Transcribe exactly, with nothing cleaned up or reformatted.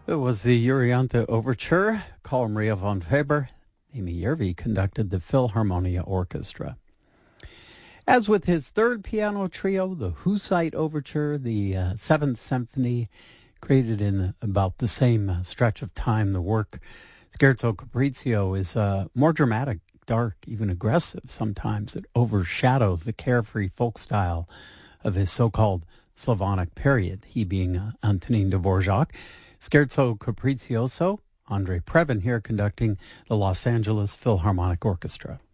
It was the Euryanthe Overture. Carl Maria von Weber, Amy Yervi conducted the Philharmonia Orchestra. As with his third piano trio, the Hussite Overture, the uh, Seventh Symphony, created in about the same uh, stretch of time, the work Scherzo Capriccio is uh, more dramatic, dark, even aggressive sometimes. It overshadows the carefree folk style of his so-called Slavonic period, he being uh, Antonin Dvorak. Scherzo Capriccioso, Andre Previn here conducting the Los Angeles Philharmonic Orchestra.